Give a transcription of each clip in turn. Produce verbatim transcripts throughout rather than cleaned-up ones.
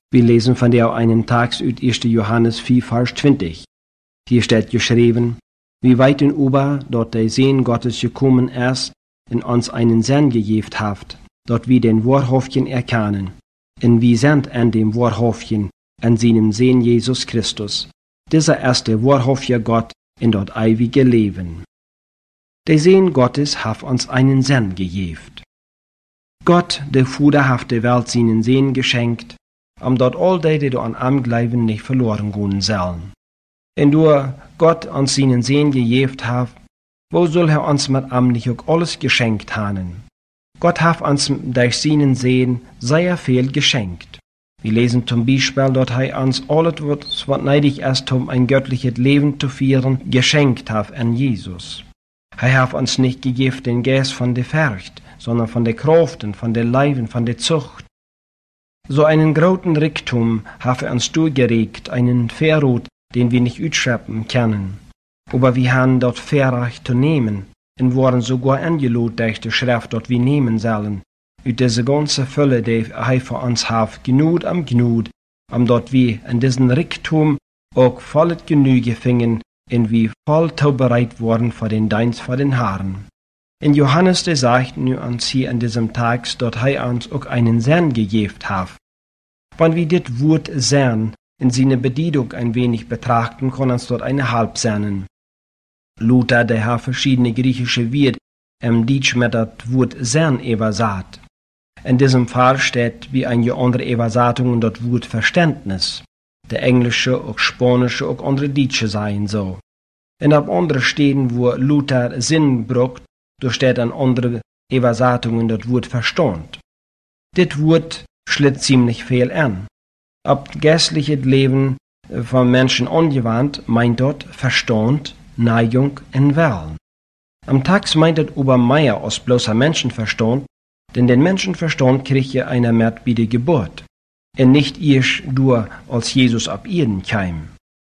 Wir lesen von der einen Tags uit erster Johannes vier, Vers zwanzig. Hier steht geschrieben, wie weit in Ober dort der Sehn Gottes gekommen erst in uns einen Sinn gegeben haft, dort wir den Wahrhaftigen erkennen, in wie sind an dem Wahrhaftigen, an seinem Sehn Jesus Christus, dieser erste wahrhaftige Gott in dort ewige Leben. Der Sehn Gottes hat uns einen Sinn gegeben. Gott, der Vater, hat der Welt seinen Sehn geschenkt, um dort all die, die an am Glauben nicht verloren gehen sollen. Und durch Gott uns seinen Sehn gegeben hat, wo soll er uns mit am nicht auch alles geschenkt haben? Gott hat uns durch seinen Sehn sehr viel geschenkt. Wir lesen zum Beispiel, dass er uns alles, was neidig ist, um ein göttliches Leben zu führen, geschenkt hat an Jesus. Er hat uns nicht gegeben den Geist von der Furcht, sondern von der Kraft und von der Leben, von der Zucht. So einen großen Reichtum hat er uns durchgeregt, einen Verrot, den wir nicht ausschöpfen können. Aber wir haben dort Verrecht zu nehmen, und waren sogar angelohnt durch die Schrift, dort wir nehmen sollen. Ut diese ganze Fülle, die er für uns hat, genug am genug, um dort wir in diesen Reichtum auch volles Genüge fingen, und wir voll bereit worden für den Dienst für den Herrn. In Johannes, der sagt nu uns hier an diesem Tag, dort er uns auch einen Sinn gegeben hat. Wenn wir das Wort Sinn in seine Bedienung ein wenig betrachten, kann uns dort eine Halbsinnen. Luther, der hat verschiedene griechische Wörter im Deutsch mit das Wort Sinn übersat. In diesem Fall steht wie eine andere Übersetzung das Wort Verständnis. Der englische, auch spanische, auch andere deutsche seien so. Und auf andere Stellen, wo Luther Sinn braucht, da steht an andere Übersetzungen das Wort Verstand. Das Wort schlitt ziemlich viel an. Ob geistliches Leben von Menschen angewandt, meint dort Verstand, Neigung und Willen. Am Tag meint es aber mehr als bloßer Menschenverstand, denn den Menschenverstand kriegt ja einer mit bei der Geburt, und nicht erst durch, als Jesus ab Erden kam.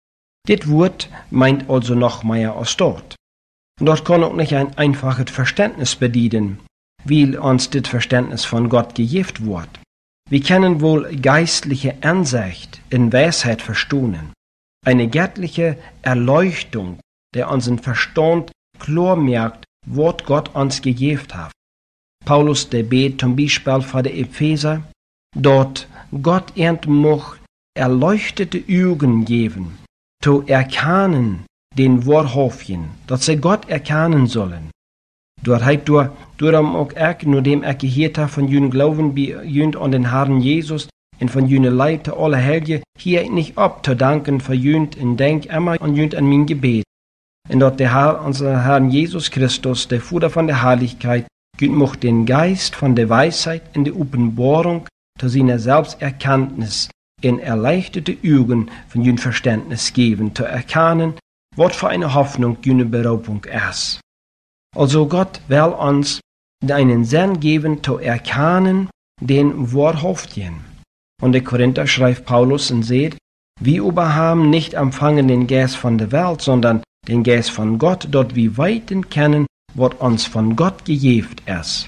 Das Wort meint also noch mehr als dort. Und dort kann auch nicht ein einfaches Verständnis bedienen, weil uns das Verständnis von Gott gegeben wird. Wir können wohl geistliche Ansicht in Weisheit verstehen, eine göttliche Erleuchtung, der unseren Verstand klar merkt, was Gott uns gegeben hat. Paulus, der bet zum Beispiel für die Epheser, dort Gott ernt moch erleuchtete Augen geben, zu erkennen den Wahrhaftigen, dass sie Gott erkennen sollen. Dort hat du, darum auch ich, nur dem ich gehört habe von jünen Glauben bei jünt an den Herrn Jesus und von jünen Leib zu alle Helge, hier nicht ab zu danken für jünt und denk immer an jünt an mein Gebet. Und dort der Herr, unser Herrn Jesus Christus, der Vater von der Herrlichkeit, gibt moch den Geist von der Weisheit in der Offenbarung zu seiner Selbsterkenntnis in erleichterte Augen von jün Verständnis geben, zu erkennen, was für eine Hoffnung jüne Berufung ist. Also Gott will uns einen Sinn geben, zu erkennen, den Wahrhaftigen. Und der Korinther schreibt Paulus und sagt, wir aber haben nicht empfangen den Geist von der Welt, sondern den Geist von Gott, dort wir weiten kennen, was uns von Gott gegeben ist.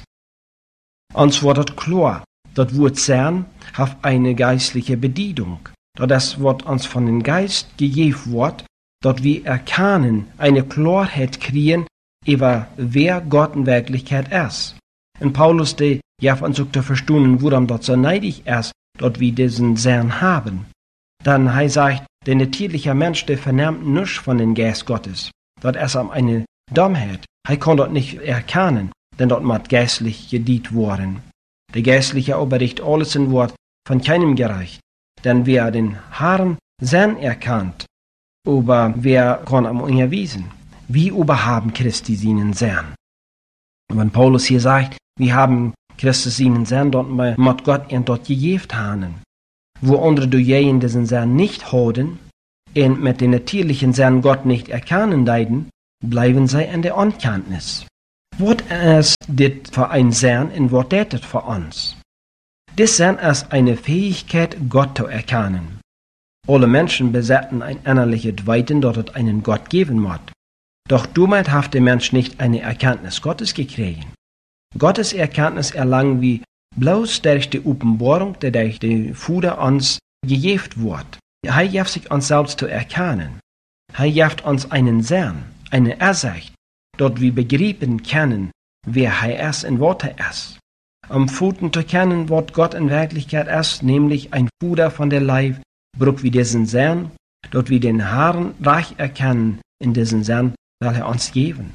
Uns wird klar, das Wort Sinn hat eine geistliche Bedienung. Das, was uns von dem Geist gegeben wird, dort wir erkennen, eine Klarheit kriegen, über wer Gott in Wirklichkeit ist. Und Paulus, der ja uns auch zu verstehen, worum dort so neidig ist, dort wir diesen Sinn haben. Dann er sagt, der natürliche Mensch, der vernimmt nichts von dem Geist Gottes. Dort ist ihm eine Dummheit. Er kann dort nicht erkennen, denn dort muss geistlich gedient worden. Der Geistliche oberricht alles in Wort von keinem gereicht. Denn wer den Herrn Sinn erkannt, aber wer kann ihm unterwiesen? Wie aber haben Christi seinen Sinn? Und wenn Paulus hier sagt, wir haben Christus seinen Sinn, dort muss Gott ihn dort gegeben haben. Wo andere diejenigen diesen Sinn nicht haben und mit den natürlichen Sinn Gott nicht erkennen leiden, bleiben sie in der Unkenntnis. Was ist das für ein Sinn und was ist das für uns? Das Sinn ist eine Fähigkeit, Gott zu erkennen. Alle Menschen besitzen ein innerliches Weiten, dort es einen Gott geben muss. Doch damit hat der Mensch nicht eine Erkenntnis Gottes gekriegt. Gottes Erkenntnis erlangen wir bloß durch die Offenbarung, die durch die Vater uns gejeft wird. Er hilft sich uns selbst zu erkennen. Er hilft uns einen Sinn, eine Ersicht, dort wir begreifen können, wer er ist und was er ist. Um Pfoten zu kennen, was Gott in Wirklichkeit ist, nämlich ein Fuder von der Leib, braucht wir diesen Sinn, dort wir den Herrn reich erkennen in diesen Sinn, weil er uns geben.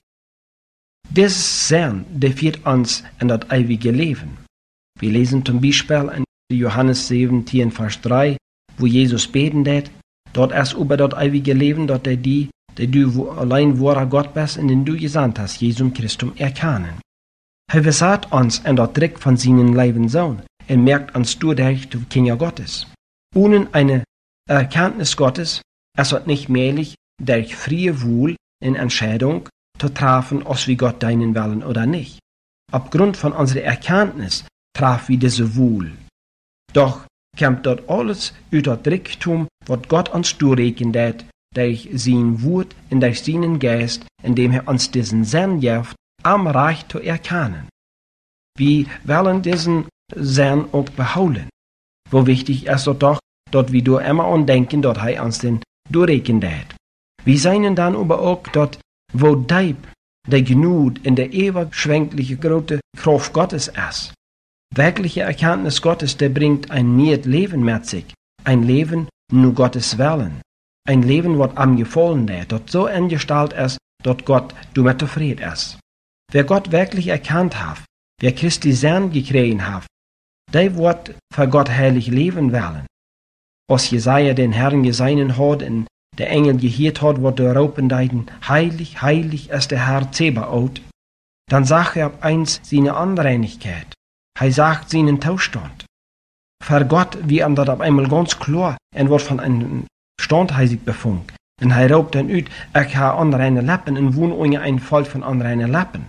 Dieses Sinn, der führt uns in das ewige Leben. Wir lesen zum Beispiel in Johannes siebzehn, Vers drei, wo Jesus beten wird, dort ist über das ewige Leben, dort der die, der du allein wahrer Gott bist, in den du gesandt hast, Jesum Christum erkennen. Er versagt uns in das Trick von seinen Leben Sohn. Er merkt uns durch die Kinder Gottes. Ohne eine Erkenntnis Gottes ist es nicht möglich, durch freie Wohl in Entscheidung zu treffen, ob wir Gott deinen wollen oder nicht. Aufgrund von unserer Erkenntnis treffen wir diese Wohl. Doch kommt dort alles über das Tricktum, was Gott uns durchreichen wird, durch sein Wort und durch seinen Geist, indem er uns diesen Sinn gibt, am Reich zu erkennen. Wir wollen diesen Sinn auch behalten. Wo wichtig ist es doch, dort wir durch immer und denken, dort er uns den durchreichen wird. Wir seien dann aber auch dort, wo deib, der Gnut in der ewig schwenkliche große Kraft Gottes ist. Wirkliche Erkenntnis Gottes, der bringt ein neues Leben mit sich, ein Leben nur Gottes Willen, ein Leben, was am gefallen wird, dort so angestalt ist, dort Gott damit zufrieden ist. Wer Gott wirklich erkannt hat, wer Christi Sinn gekriegt hat, der wird für Gott herrlich leben wollen. Als Jesaja den Herrn gesehen hat und der Engel gehört hat, wird er ropen deuten, heilig, heilig ist der Herr Zebaoth, dann sagt er ab eins seine Unreinigkeit. Er sagt seinen Zustand. Für Gott, wie er das auf einmal ganz klar, und wird von einem Stand sich befunden. Und er ropt dann ut, ich habe unreine Lappen und wohne ohne ein Volk von unreinen Lappen.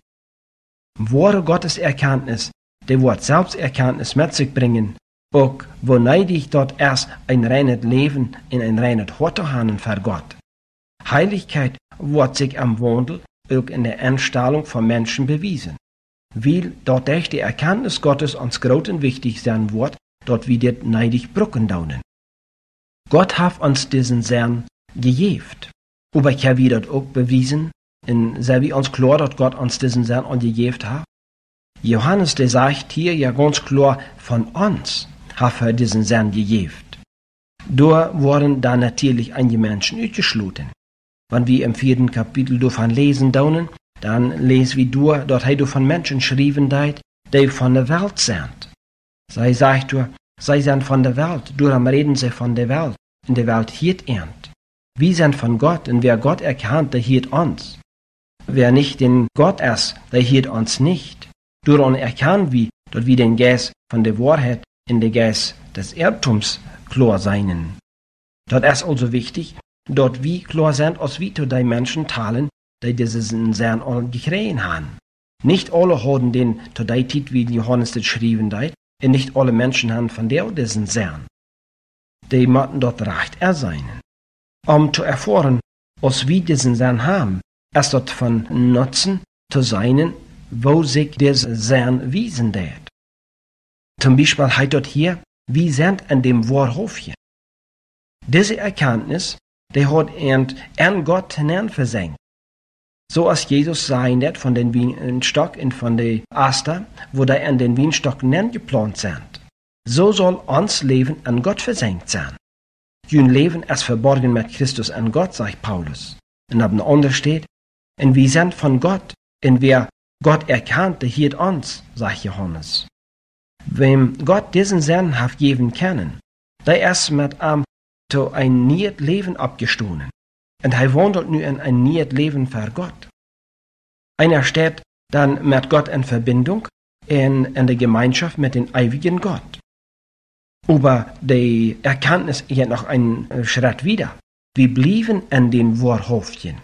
Wahre Gottes Erkenntnis, der wird Selbsterkenntnis mit sich bringen, auch wo neidig dort erst ein reines Leben in ein reines Hort zu haben für Gott. Heiligkeit wird sich am Wandel auch in der Einstellung von Menschen bewiesen. Weil dort durch die Erkenntnis Gottes uns groß und wichtig sein wird, dort wir das neidig Brücken daunen. Gott hat uns diesen Sinn gegeben. Aber ich habe das auch bewiesen, und sei wie uns klar, dass Gott uns diesen Sinn gegeben hat. Johannes, der sagt hier ja ganz klar, von uns hat er diesen Sinn gegeben. Da wurden dann natürlich einige Menschen ausgeschlossen. Wenn wir im vierten Kapitel davon lesen daunen, dann lesen wir durch, dass er von Menschen schrieben hat, die von der Welt sind. Sie sagt er, sie sind von der Welt, darum reden sie von der Welt, und die Welt hielt ernt. Wir sind von Gott, und wer Gott erkannt, der hielt uns. Wer nicht den Gott ist, der hielt uns nicht. Darum erkennen wir, dass wir den Geist von der Wahrheit in den Geist des Irrtums klar seien. Das ist also wichtig, dass wir klar sind, als wir zu den Menschen teilen, die diesen Sinn alle gekriegt haben. Nicht alle haben den zu der Zeit, wie Johannes das schrieben hat, und nicht alle Menschen haben von der diesen Sinn. Die müssen dort recht er sein. Um zu erfahren, was wir diesen Sinn haben, ist dort von Nutzen zu sein, wo sich dieser Sinn wiesen wird. Zum Beispiel heißt dort hier, wir sind an dem Wahrhofchen. Diese Erkenntnis, die hat er an Gott hinein versenkt. So als Jesus sein wird von den Weinstock und von den Aster, wo die an den Weinstock geplant sind. So soll uns Leben an Gott versenkt sein. Jün Leben ist verborgen mit Christus an Gott, sagt Paulus. Und ab anderen steht, und wir sind von Gott, und wer Gott erkannt, der hielt uns, sagt Johannes. Wem Gott diesen Sinn hat geben können, der ist mit ihm zu ein neues Leben abgestoßen. Und er wandelt nu in ein neues Leben für Gott. Einer steht dann mit Gott in Verbindung in, in der Gemeinschaft mit dem ewigen Gott. Aber die Erkenntnis geht noch einen Schritt wieder. Wir blieben in den Wahrhofchen.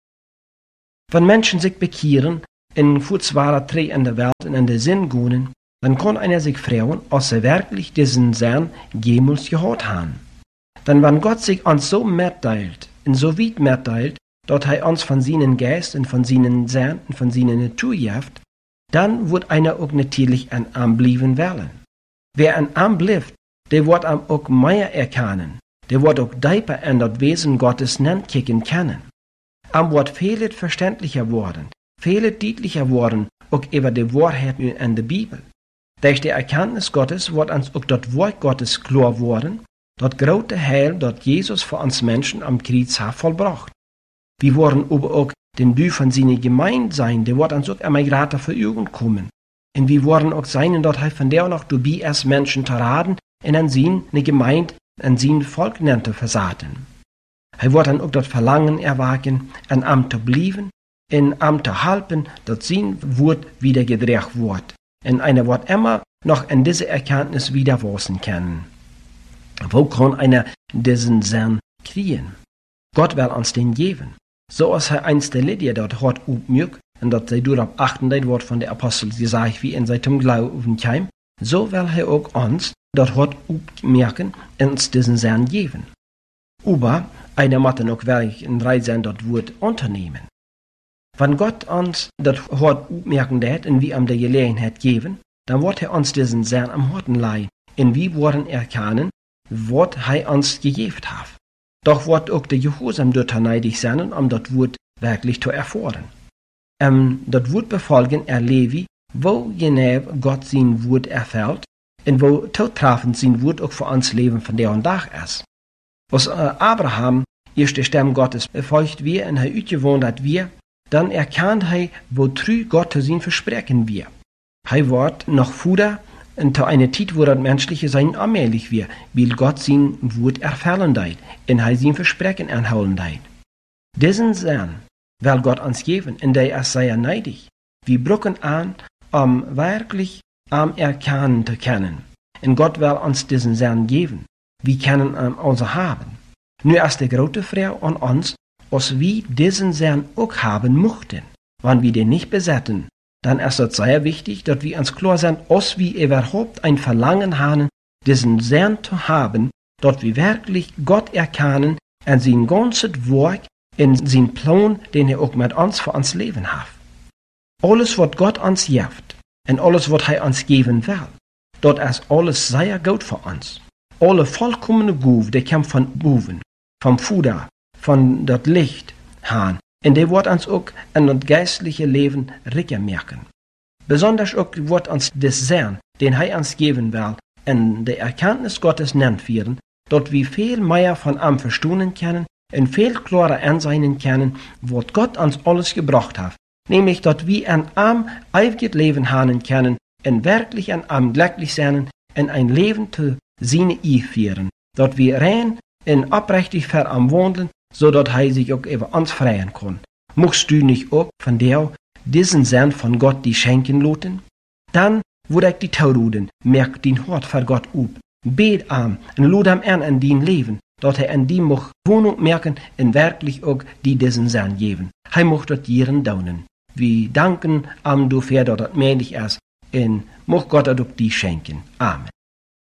Wenn Menschen sich bekehren, in fußwarer Dreh in der Welt und in der Sinn gehen, dann kann einer sich fragen, ob sie wirklich diesen Sinn jemals gehört haben. Denn wenn Gott sich uns so mitteilt, und so weit mitteilt, dass er uns von seinen Geist und von seinen Sinn und von seiner Natur gibt, dann wird einer auch natürlich an ihm bleiben wollen. Wer an ihm bleibt, der wordt am ook meer erkennen. Der wordt ook dieper in dat Wesen Gottes kicken kennen. Am wordt veel verständlicher worden, veel deutlicher worden, ook über die Wahrheit in der Bibel. Durch die Erkenntnis Gottes wordt uns ook dat Wort Gottes klar worden, dat grote Heil, dat Jesus für uns Menschen am Kreuz hat vollbracht. Wir worden aber auch den Du von seiner Gemeinde sein, der wird uns auch einmal gerade verüben kommen. Und wir worden auch sein, dat er von der noch dabei ist, Menschen zu raten, und an sie eine Gemeinde, an sie ein Volk nennt zu versaten. Er wird dann auch das Verlangen erwachen, an Amt zu bleiben, in Amt zu halten, dat sein Wort wieder gedreht wird. Und einer wird immer noch in diese Erkenntnis wieder wachsen können. Wo kann einer diesen Sinn kriegen? Gott will uns den geben. So als er einst der Lydia dort hat upmück, und dat sie dort achten, das Wort von der Apostel gesagt, wie in seinem Glauben kam, so will er auch uns dort hat upmerken und uns diesen Sinn geben. Aber einer muss auch wirklich in drei Sinn dort Wort unternehmen. Wenn Gott uns das hat upmerken dat und wir ihm die Gelegenheit geben, dann wird er uns diesen Sinn am Horten leihen, und wir werden erkennen, was er uns gegeben hat. Doch wird auch der Gehorsam dort neidig sein, um das Wort wirklich zu erfahren. Um das Wort befolgen erlebe, wo genau Gott sein Wort erfällt und wo zutreffend sein Wort auch für uns Leben von der und Tag ist. Was äh, Abraham erste Stimme Gottes befolgt wir und er uitgewohnt hat wir, dann erkannt er, wo trü Gott sein Versprechen wir. Er wird noch früher und zu einer Zeit, wo das menschliche Sein allmählich wird, weil Gott sein Wort erfüllen deit und er sein Versprechen anholen deit. Diesen Sinn will Gott uns geben, und der ist sehr neidig. Wir brauchen an, um wirklich am Erkennen zu können. Und Gott will uns diesen Sinn geben. Wir können ihn also haben. Nur ist die große Frage an uns, ob wir diesen Sinn auch haben möchten. Wenn wir den nicht besetzen, dann ist es sehr wichtig, dass wir uns klar sind, ob wir überhaupt ein Verlangen haben, diesen Sinn zu haben, dass wir wirklich Gott erkennen und sein ganzes Werk in sein Plan, den er auch mit uns für uns Leben hat. Alles, was Gott uns gibt und alles, was er uns geben will, dort ist alles sehr gut für uns. Alle vollkommene Gabe, die kommt von Boven, vom Futter, von das Licht, Hahn. Und der wird uns auch in das geistliche Leben ricken merken. Besonders auch wird uns das Sinn, den er uns geben will, in der Erkenntnis Gottes nennt werden, dort wir viel mehr von ihm verstehen können und viel klarer ansehen können, was Gott uns alles gebracht hat. Nämlich, dass wir an ihm ewiges Leben haben können und wirklich an ihm glücklich sein und ein Leben zu seine I führen. Dass wir rein und aufrichtig für ihm wandeln, so dass er sich auch über uns freien kann. Möchtest du nicht auch von dir diesen Sinn von Gott die schenken lassen? Dann würde ich die Tauruden, merk dein Hort für Gott up. Bet am und lud ihm an in dein Leben, dass er in ihm mocht Wohnung merken und wirklich auch die diesen Sinn geben. Er mocht das ihren daunen. Wir danken am dafür, dass das möglich ist, und mocht Gott auch die schenken. Amen.